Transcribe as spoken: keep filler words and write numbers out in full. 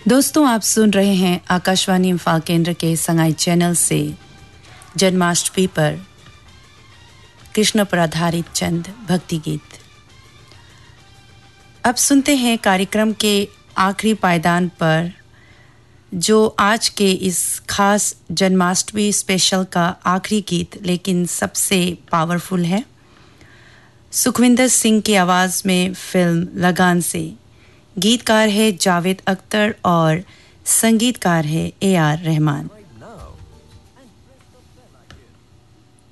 दोस्तों, आप सुन रहे हैं आकाशवाणी इम्फाल केंद्र के संगाई चैनल से जन्माष्टमी पर कृष्ण पर आधारित चंद भक्ति गीत। अब सुनते हैं कार्यक्रम के आखिरी पायदान पर जो आज के इस खास जन्माष्टमी स्पेशल का आखिरी गीत, लेकिन सबसे पावरफुल है। सुखविंदर सिंह की आवाज़ में फिल्म लगान से। गीतकार है जावेद अख्तर और संगीतकार है ए आर रहमान।